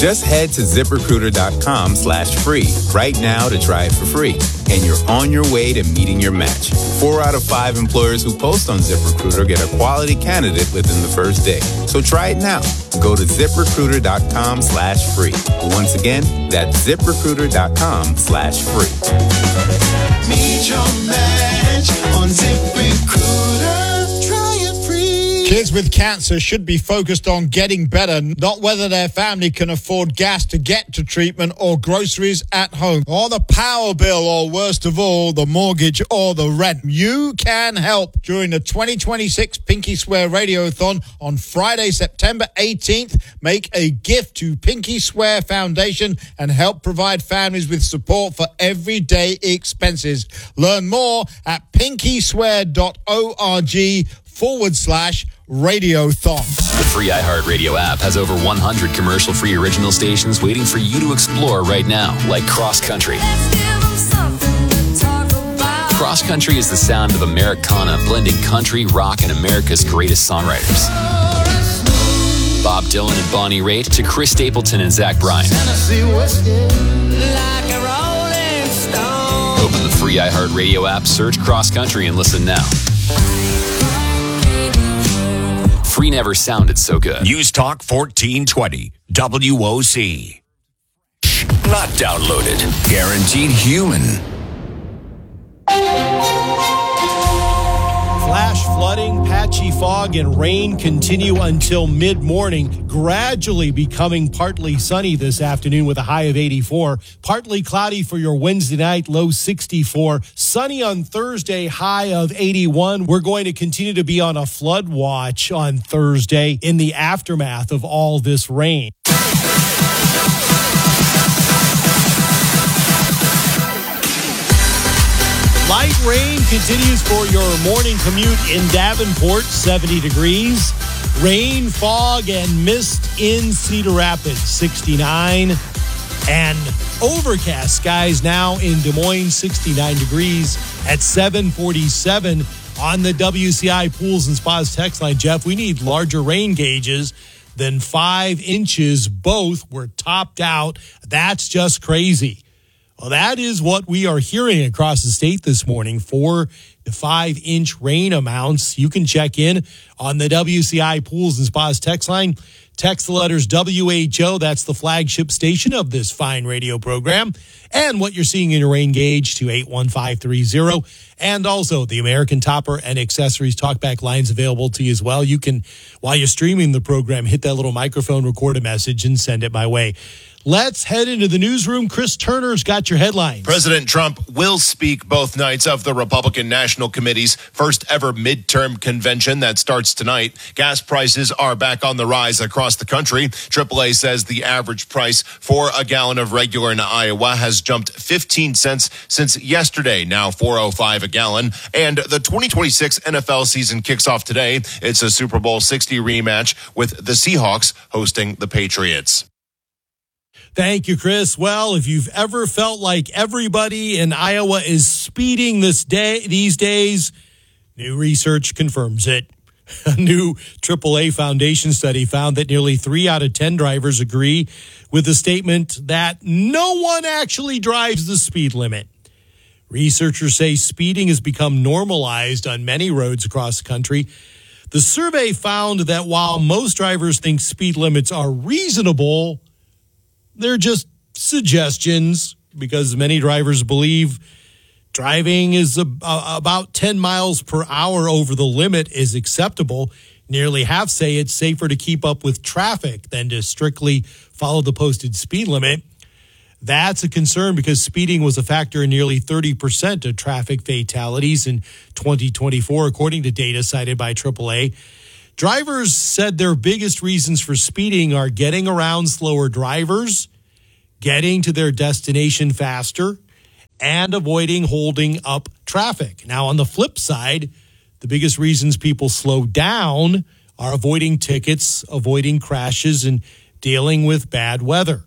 Just head to ZipRecruiter.com/free right now to try it for free. And you're on your way to meeting your match. 4 out of 5 employers who post on ZipRecruiter get a quality candidate within the first day. So try it now. Go to ZipRecruiter.com/free. Once again, that's ZipRecruiter.com/free. Meet your match on ZipRecruiter. Try it free. Kids with cancer should be focused on getting better, not whether their family can afford gas to get to treatment or groceries at home, or the power bill, or worst of all, the mortgage or the rent. You can help during the 2026 Pinky Swear Radiothon on Friday, September 18th. Make a gift to Pinky Swear Foundation and help provide families with support for everyday expenses. Learn more at pinkyswear.org/radiothon. The free iHeartRadio app has over 100 commercial-free original stations waiting for you to explore right now, like Cross Country. Cross Country is the sound of Americana, blending country, rock, and America's greatest songwriters. Bob Dylan and Bonnie Raitt to Chris Stapleton and Zach Bryan. Open the free iHeartRadio app, search Cross Country, and listen now. Free never sounded so good. News Talk 1420, WOC. Not downloaded, guaranteed human. Flash flooding, patchy fog, and rain continue until mid-morning, gradually becoming partly sunny this afternoon with a high of 84. Partly cloudy for your Wednesday night, low 64. Sunny on Thursday, high of 81. We're going to continue to be on a flood watch on Thursday in the aftermath of all this rain. Light rain continues for your morning commute in Davenport, 70 degrees. Rain, fog, and mist in Cedar Rapids, 69. And overcast skies now in Des Moines, 69 degrees at 747 on the WCI Pools and Spas text line. Jeff, we need larger rain gauges than 5 inches. Both were topped out. That's just crazy. Well, that is what we are hearing across the state this morning, 4 to 5 inch rain amounts. You can check in on the WCI Pools and Spas text line. Text the letters WHO, that's the flagship station of this fine radio program, and what you're seeing in your rain gauge to 81530. And also the American Topper and Accessories talkback lines available to you as well. You can, while you're streaming the program, hit that little microphone, record a message, and send it my way. Let's head into the newsroom. Chris Turner's got your headlines. President Trump will speak both nights of the Republican National Committee's first ever midterm convention that starts tonight. Gas prices are back on the rise across the country. AAA says the average price for a gallon of regular in Iowa has jumped 15 cents since yesterday, now $4.05 a gallon. And the 2026 NFL season kicks off today. It's a Super Bowl 60 rematch with the Seahawks hosting the Patriots. Thank you, Chris. Well, if you've ever felt like everybody in Iowa is speeding these days, new research confirms it. A new AAA Foundation study found that nearly 3 out of 10 drivers agree with the statement that no one actually drives the speed limit. Researchers say speeding has become normalized on many roads across the country. The survey found that while most drivers think speed limits are reasonable, they're just suggestions because many drivers believe driving is about 10 miles per hour over the limit is acceptable. Nearly half say it's safer to keep up with traffic than to strictly follow the posted speed limit. That's a concern because speeding was a factor in nearly 30% of traffic fatalities in 2024, according to data cited by AAA. Drivers said their biggest reasons for speeding are getting around slower drivers, getting to their destination faster, and avoiding holding up traffic. Now, on the flip side, the biggest reasons people slow down are avoiding tickets, avoiding crashes, and dealing with bad weather.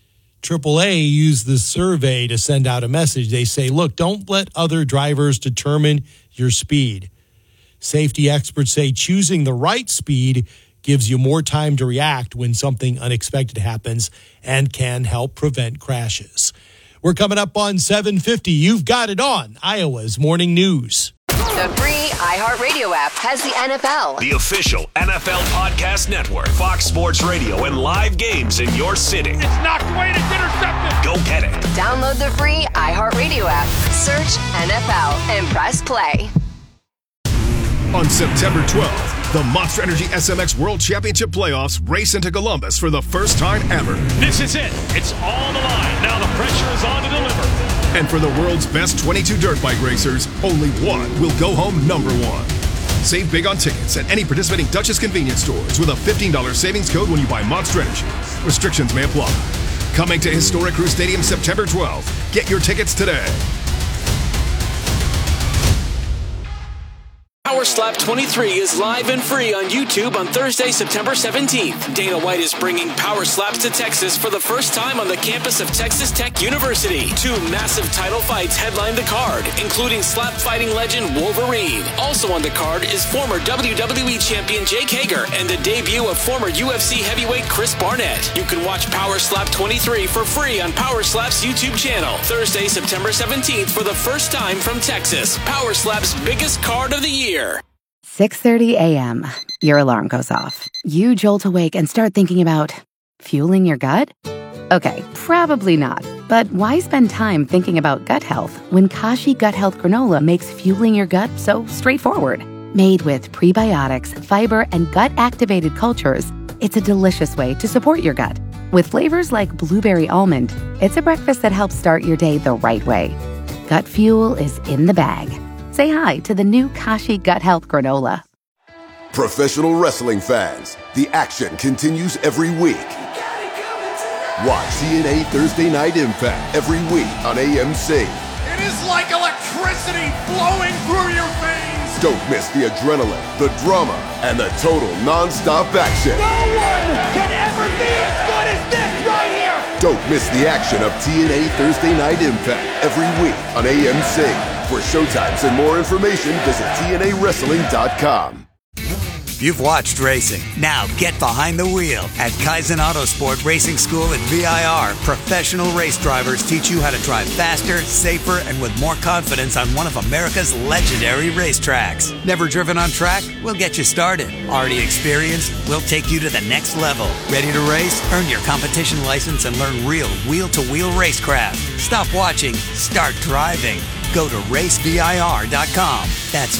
AAA used the survey to send out a message. They say, look, don't let other drivers determine your speed. Safety experts say choosing the right speed gives you more time to react when something unexpected happens and can help prevent crashes. We're coming up on 7:50. You've got it on Iowa's Morning News. The free iHeartRadio app has the NFL, The official NFL podcast network, Fox Sports Radio, and live games in your city. It's knocked away and it's intercepted. Go get it. Download the free iHeartRadio app, search NFL, and press play. On September 12th, the Monster Energy SMX World Championship playoffs race into Columbus for the first time ever. This is it. It's all on the line. Now the pressure is on to deliver. And for the world's best 22 dirt bike racers, only one will go home number one. Save big on tickets at any participating Duchess convenience stores with a $15 savings code when you buy Monster Energy. Restrictions may apply. Coming to Historic Crew Stadium September 12th. Get your tickets today. Power Slap 23 is live and free on YouTube on Thursday, September 17th. Dana White is bringing Power Slaps to Texas for the first time on the campus of Texas Tech University. 2 massive title fights headline the card, including slap fighting legend Wolverine. Also on the card is former WWE champion Jake Hager and the debut of former UFC heavyweight Chris Barnett. You can watch Power Slap 23 for free on Power Slap's YouTube channel. Thursday, September 17th for the first time from Texas. Power Slap's biggest card of the year. 6:30 a.m. Your alarm goes off. You jolt awake and start thinking about fueling your gut? Okay, probably not. But why spend time thinking about gut health when Kashi Gut Health Granola makes fueling your gut so straightforward? Made with prebiotics, fiber, and gut-activated cultures, it's a delicious way to support your gut. With flavors like blueberry almond, it's a breakfast that helps start your day the right way. Gut fuel is in the bag. Say hi to the new Kashi Gut Health Granola. Professional wrestling fans, the action continues every week. Watch TNA Thursday Night Impact every week on AMC. It is like electricity flowing through your veins. Don't miss the adrenaline, the drama, and the total non-stop action. No one can ever be as good as this right here. Don't miss the action of TNA Thursday Night Impact every week on AMC. For showtimes and more information, visit TNAWrestling.com. You've watched racing. Now get behind the wheel. At Kaizen Autosport Racing School at VIR, professional race drivers teach you how to drive faster, safer, and with more confidence on one of America's legendary racetracks. Never driven on track? We'll get you started. Already experienced? We'll take you to the next level. Ready to race? Earn your competition license and learn real wheel-to-wheel racecraft. Stop watching. Start driving. Go to racevir.com. That's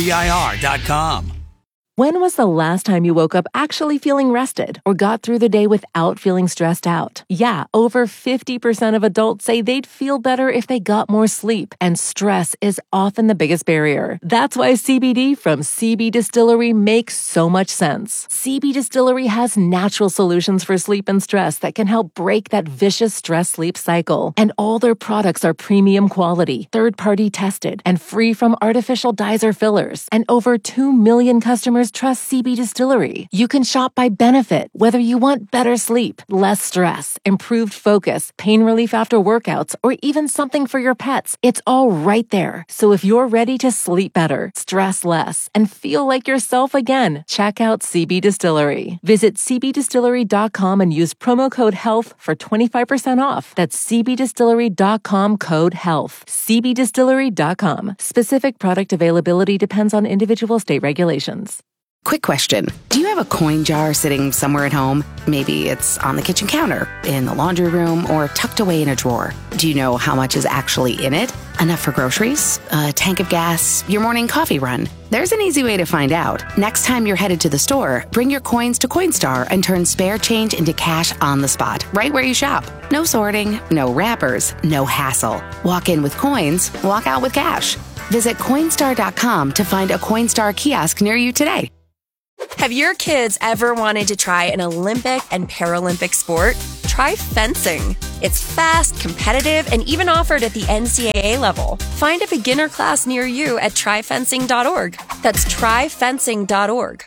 racevir.com. When was the last time you woke up actually feeling rested or got through the day without feeling stressed out? Yeah, over 50% of adults say they'd feel better if they got more sleep, and stress is often the biggest barrier. That's why CBD from CB Distillery makes so much sense. CB Distillery has natural solutions for sleep and stress that can help break that vicious stress-sleep cycle. And all their products are premium quality, third-party tested, and free from artificial dyes or fillers. And over 2 million customers trust CB Distillery. You can shop by benefit, whether you want better sleep, less stress, improved focus, pain relief after workouts, or even something for your pets. It's all right there. So if you're ready to sleep better, stress less, and feel like yourself again, check out CB Distillery. Visit cbdistillery.com and use promo code HEALTH for 25% off. That's cbdistillery.com code HEALTH. cbdistillery.com. Specific product availability depends on individual state regulations. Quick question. Do you have a coin jar sitting somewhere at home? Maybe it's on the kitchen counter, in the laundry room, or tucked away in a drawer. Do you know how much is actually in it? Enough for groceries? A tank of gas? Your morning coffee run? There's an easy way to find out. Next time you're headed to the store, bring your coins to Coinstar and turn spare change into cash on the spot, right where you shop. No sorting, no wrappers, no hassle. Walk in with coins, walk out with cash. Visit Coinstar.com to find a Coinstar kiosk near you today. Have your kids ever wanted to try an Olympic and Paralympic sport? Try fencing. It's fast, competitive, and even offered at the NCAA level. Find a beginner class near you at tryfencing.org. That's tryfencing.org.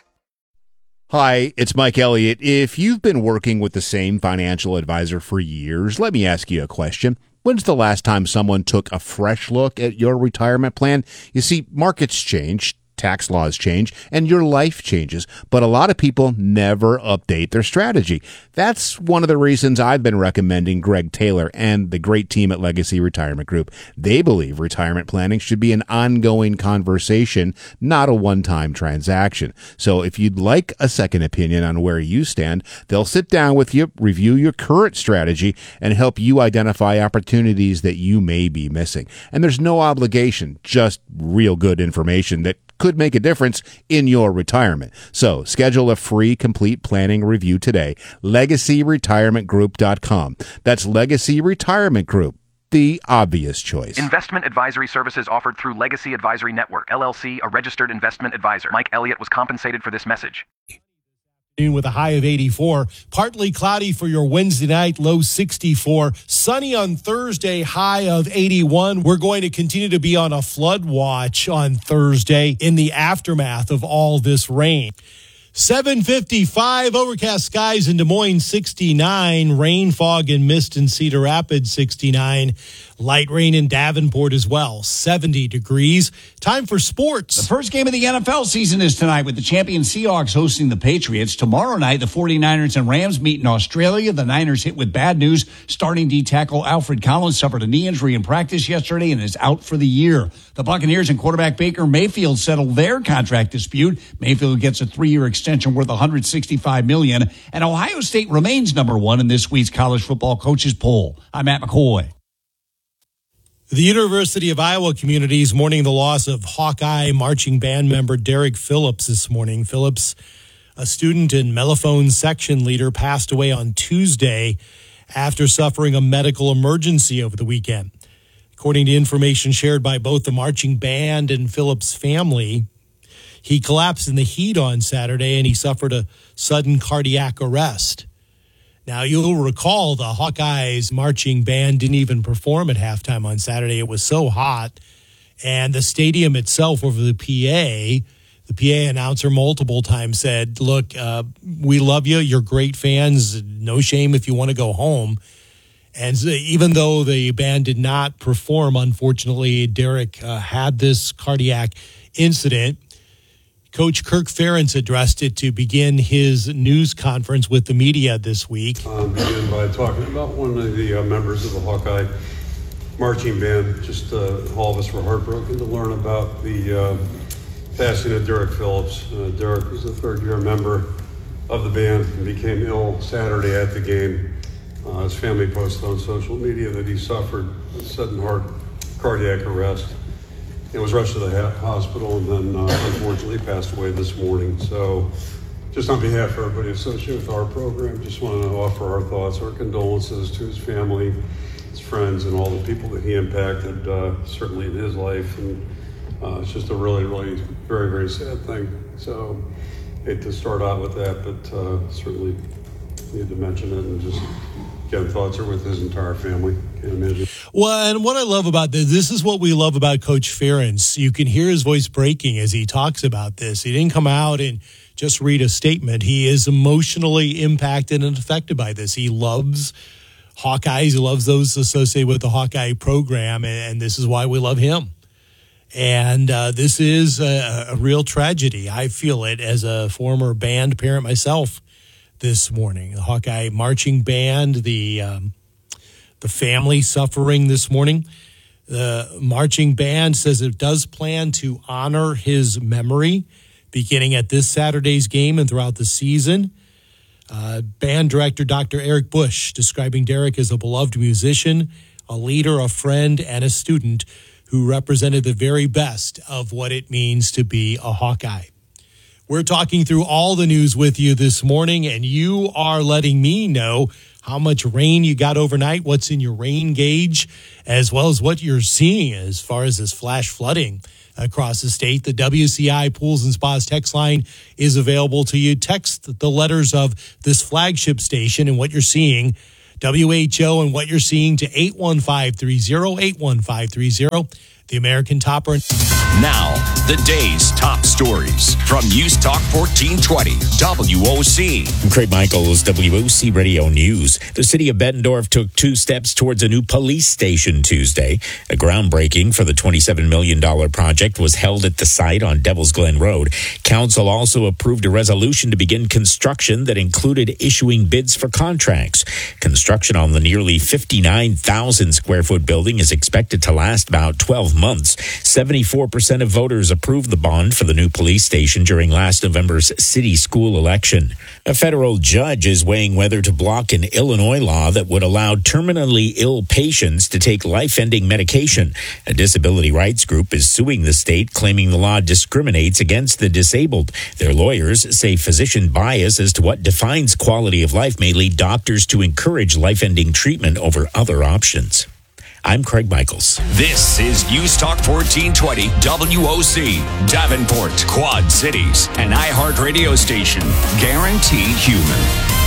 Hi, it's Mike Elliott. If you've been working with the same financial advisor for years, let me ask you a question. When's the last time someone took a fresh look at your retirement plan? You see, markets change, tax laws change, and your life changes. But a lot of people never update their strategy. That's one of the reasons I've been recommending Greg Taylor and the great team at Legacy Retirement Group. They believe retirement planning should be an ongoing conversation, not a one-time transaction. So if you'd like a second opinion on where you stand, they'll sit down with you, review your current strategy, and help you identify opportunities that you may be missing. And there's no obligation, just real good information that could make a difference in your retirement. So schedule a free complete planning review today. LegacyRetirementGroup.com. That's Legacy Retirement Group, the obvious choice. Investment advisory services offered through Legacy Advisory Network, LLC, a registered investment advisor. Mike Elliott was compensated for this message. With a high of 84. Partly cloudy for your Wednesday night, low 64. Sunny on Thursday, high of 81. We're going to continue to be on a flood watch on Thursday in the aftermath of all this rain. 7:55, overcast skies in Des Moines, 69. Rain, fog, and mist in Cedar Rapids, 69. Light rain in Davenport as well, 70 degrees. Time for sports. The first game of the NFL season is tonight with the champion Seahawks hosting the Patriots. Tomorrow night, the 49ers and Rams meet in Australia. The Niners hit with bad news. Starting D tackle Alfred Collins suffered a knee injury in practice yesterday and is out for the year. The Buccaneers and quarterback Baker Mayfield settled their contract dispute. Mayfield gets a 3-year extension worth $165 million. And Ohio State remains number one in this week's college football coaches poll. I'm Matt McCoy. The University of Iowa community is mourning the loss of Hawkeye marching band member Derek Phillips this morning. Phillips, a student and mellophone section leader, passed away on Tuesday after suffering a medical emergency over the weekend. According to information shared by both the marching band and Phillips' family, he collapsed in the heat on Saturday and he suffered a sudden cardiac arrest. Now, you'll recall the Hawkeyes marching band didn't even perform at halftime on Saturday. It was so hot. And the stadium itself over the PA announcer multiple times said, look, we love you. You're great fans. No shame if you want to go home. And even though the band did not perform, unfortunately, Derek had this cardiac incident. Coach Kirk Ferentz addressed it to begin his news conference with the media this week. Begin by talking about one of the members of the Hawkeye marching band. Just all of us were heartbroken to learn about the passing of Derek Phillips. Derek was a third-year member of the band and became ill Saturday at the game. His family posted on social media that he suffered a sudden cardiac arrest. He was rushed to the hospital and then unfortunately passed away this morning. So just on behalf of everybody associated with our program, just want to offer our thoughts, our condolences to his family, his friends, and all the people that he impacted, certainly in his life. And it's just a really, really very, very sad thing. So hate to start out with that, but certainly need to mention it and just again, thoughts are with his entire family. Can't imagine. Well, and what I love about this is what we love about Coach Ferentz. You can hear his voice breaking as he talks about this. He didn't come out and just read a statement. He is emotionally impacted and affected by this. He loves Hawkeyes. He loves those associated with the Hawkeye program, and this is why we love him. And this is a real tragedy. I feel it as a former band parent myself. This morning, the Hawkeye marching band, the family suffering this morning. The marching band says it does plan to honor his memory beginning at this Saturday's game and throughout the season. Band director Dr. Eric Bush describing Derek as a beloved musician, a leader, a friend, and a student who represented the very best of what it means to be a Hawkeye. We're talking through all the news with you this morning, and you are letting me know how much rain you got overnight, what's in your rain gauge, as well as what you're seeing as far as this flash flooding across the state. The WCI Pools and Spas text line is available to you. Text the letters of this flagship station and what you're seeing, WHO, and what you're seeing to 81530, 81530. The American Topper. Now, the day's top stories from News Talk 1420, WOC. I'm Craig Michaels, WOC Radio News. The city of Bettendorf took 2 steps towards a new police station Tuesday. A groundbreaking for the $27 million project was held at the site on Devil's Glen Road. Council also approved a resolution to begin construction that included issuing bids for contracts. Construction on the nearly 59,000 square foot building is expected to last about 12 months. 74% of voters approved the bond for the new police station during last November's city school election. A federal judge is weighing whether to block an Illinois law that would allow terminally ill patients to take life-ending medication. A disability rights group is suing the state, claiming the law discriminates against the disabled. Their lawyers say physician bias as to what defines quality of life may lead doctors to encourage life-ending treatment over other options. I'm Craig Michaels. This is News Talk 1420, WOC, Davenport, Quad Cities, an iHeart radio station. Guaranteed human.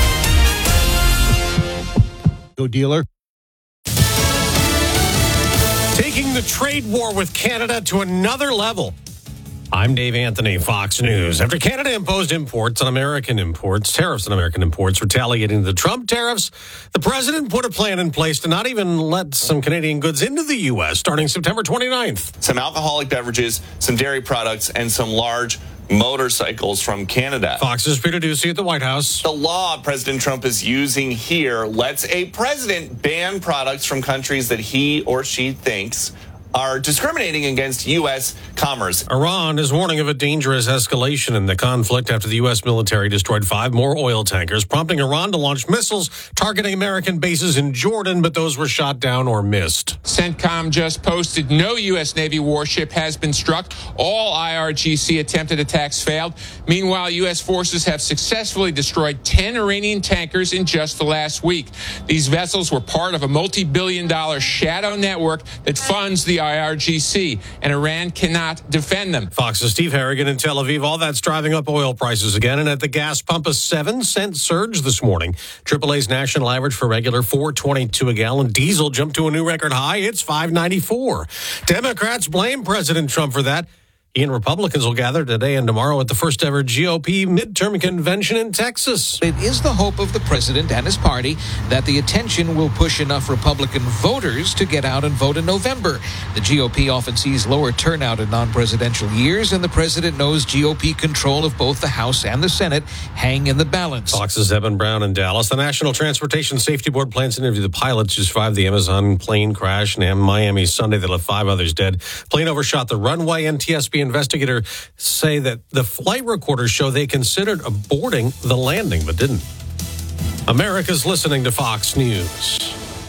Go dealer. Taking the trade war with Canada to another level. I'm Dave Anthony, Fox News. After Canada imposed tariffs on American imports, retaliating the Trump tariffs, the president put a plan in place to not even let some Canadian goods into the U.S. starting September 29th. Some alcoholic beverages, some dairy products, and some large motorcycles from Canada. Fox's Peter Doocy at the White House. The law President Trump is using here lets a president ban products from countries that he or she thinks are discriminating against U.S. commerce. Iran is warning of a dangerous escalation in the conflict after the U.S. military destroyed 5 more oil tankers, prompting Iran to launch missiles targeting American bases in Jordan, but those were shot down or missed. CENTCOM just posted no U.S. Navy warship has been struck. All IRGC attempted attacks failed. Meanwhile, U.S. forces have successfully destroyed 10 Iranian tankers in just the last week. These vessels were part of a multi-billion-dollar shadow network that funds the IRGC, and Iran cannot defend them. Fox's Steve Harrigan in Tel Aviv. All that's driving up oil prices again, and at the gas pump, a 7-cent surge this morning. AAA's national average for regular $4.22 a gallon. Diesel jumped to a new record high. It's $5.94. Democrats blame President Trump for that. He and Republicans will gather today and tomorrow at the first ever GOP midterm convention in Texas. It is the hope of the president and his party that the attention will push enough Republican voters to get out and vote in November. The GOP often sees lower turnout in non-presidential years, and the president knows GOP control of both the House and the Senate hang in the balance. Fox's Evan Brown in Dallas. The National Transportation Safety Board plans to interview the pilots who survived the Amazon plane crash in Miami Sunday that left 5 others dead. Plane overshot the runway. NTSB investigators say that the flight recorders show they considered aborting the landing, but didn't. America's listening to Fox News.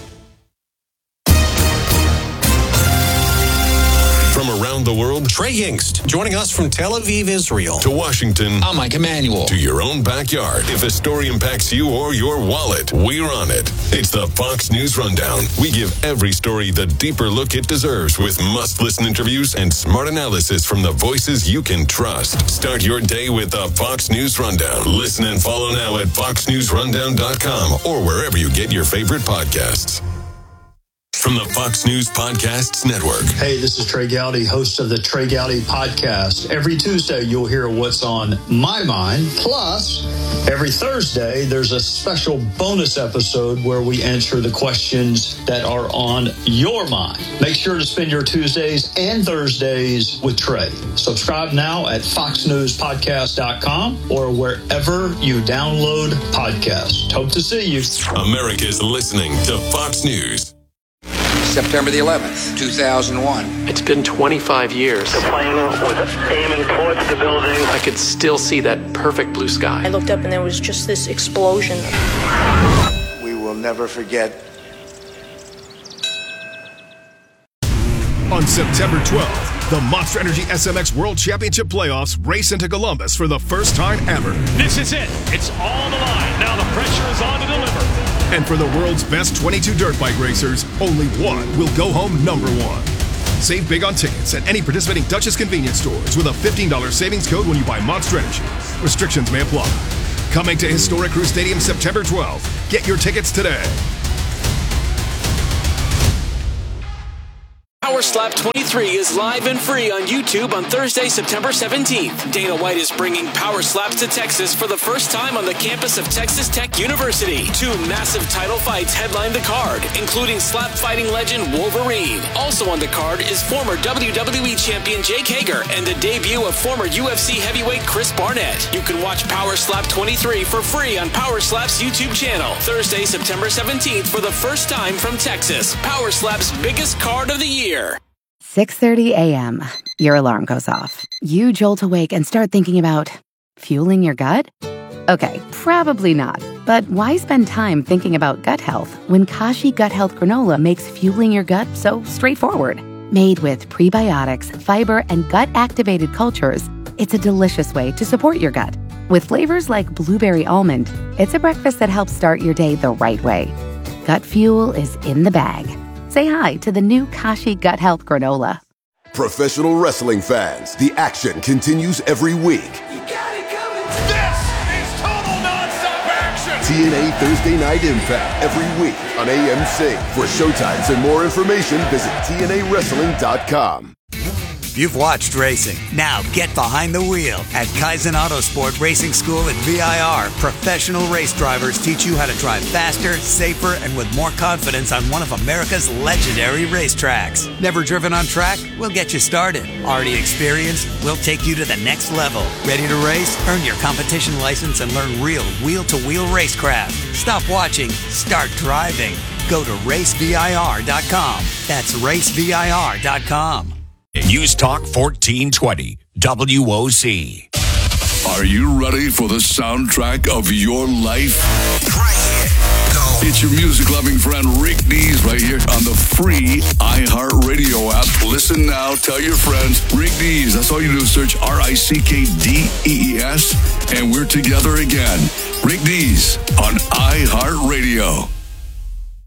From around the world, Trey Yingst joining us from Tel Aviv, Israel. To Washington, I'm Mike Emanuel. To your own backyard. If a story impacts you or your wallet, we're on it. It's the Fox News Rundown. We give every story the deeper look it deserves with must-listen interviews and smart analysis from the voices you can trust. Start your day with the Fox News Rundown. Listen and follow now at foxnewsrundown.com or wherever you get your favorite podcasts. From the Fox News Podcasts Network. Hey, this is Trey Gowdy, host of the Trey Gowdy Podcast. Every Tuesday, you'll hear what's on my mind. Plus, every Thursday, there's a special bonus episode where we answer the questions that are on your mind. Make sure to spend your Tuesdays and Thursdays with Trey. Subscribe now at foxnewspodcast.com or wherever you download podcasts. Hope to see you. America's listening to Fox News. September the 11th, 2001. It's been 25 years. The plane was aiming towards the building. I could still see that perfect blue sky. I looked up and there was just this explosion. We will never forget. On September 12th, the Monster Energy SMX World Championship Playoffs race into Columbus for the first time ever. This is it. It's all the line. Now the pressure is on to deliver. And for the world's best 22 dirt bike racers, only one will go home number one. Save big on tickets at any participating Dutchess convenience stores with a $15 savings code when you buy Monster Energy. Restrictions may apply. Coming to Historic Crew Stadium September 12th. Get your tickets today. Power Slap 23 is live and free on YouTube on Thursday, September 17th. Dana White is bringing Power Slaps to Texas for the first time on the campus of Texas Tech University. 2 massive title fights headline the card, including slap fighting legend Wolverine. Also on the card is former WWE champion Jake Hager and the debut of former UFC heavyweight Chris Barnett. You can watch Power Slap 23 for free on Power Slap's YouTube channel. Thursday, September 17th for the first time from Texas. Power Slap's biggest card of the year. 6:30 a.m. Your alarm goes off. You jolt awake and start thinking about fueling your gut? Okay, probably not. But why spend time thinking about gut health when Kashi Gut Health Granola makes fueling your gut so straightforward? Made with prebiotics, fiber, and gut-activated cultures, it's a delicious way to support your gut. With flavors like blueberry almond, it's a breakfast that helps start your day the right way. Gut fuel is in the bag. Say hi to the new Kashi Gut Health Granola. Professional wrestling fans, the action continues every week. This is total nonstop action! TNA Thursday Night Impact every week on AMC. For showtimes and more information, visit TNAWrestling.com. You've watched racing. Now get behind the wheel. At Kaizen Autosport Racing School at VIR, professional race drivers teach you how to drive faster, safer, and with more confidence on one of America's legendary racetracks. Never driven on track? We'll get you started. Already experienced? We'll take you to the next level. Ready to race? Earn your competition license and learn real wheel-to-wheel racecraft. Stop watching. Start driving. Go to racevir.com. That's racevir.com. News Talk 1420, WOC. Are you ready for the soundtrack of your life? It's your music-loving friend Rick Dees right here on the free iHeartRadio app. Listen now, tell your friends. Rick Dees, that's all you do, search RICKDEES, and we're together again. Rick Dees on iHeartRadio.